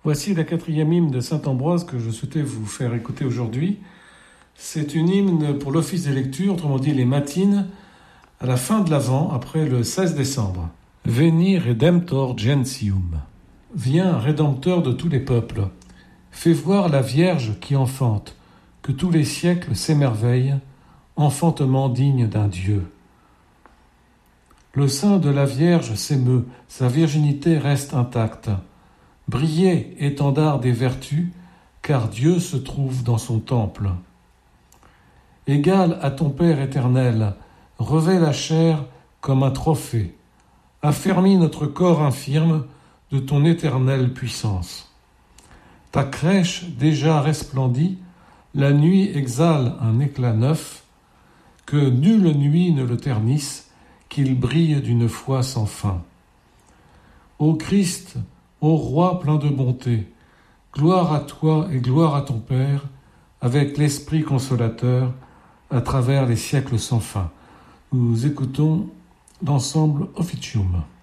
Voici la quatrième hymne de saint Ambroise que je souhaitais vous faire écouter aujourd'hui. C'est une hymne pour l'office des lectures, autrement dit les matines, à la fin de l'Avent, après le 16 décembre. Veni Redemptor Gentium. Viens, Rédempteur de tous les peuples. Fais voir la Vierge qui enfante, que tous les siècles s'émerveillent, enfantement digne d'un Dieu. Le sein de la Vierge s'émeut, sa virginité reste intacte. Brillez, étendard des vertus, car Dieu se trouve dans son temple. Égal à ton Père éternel, revêt la chair comme un trophée. Affermis notre corps infirme de ton éternelle puissance. Ta crèche déjà resplendit, la nuit exhale un éclat neuf, que nulle nuit ne le ternisse, qu'il brille d'une foi sans fin. Ô Christ, ô Roi plein de bonté, gloire à toi et gloire à ton Père, avec l'Esprit consolateur, à travers les siècles sans fin. Nous écoutons l'ensemble Officium.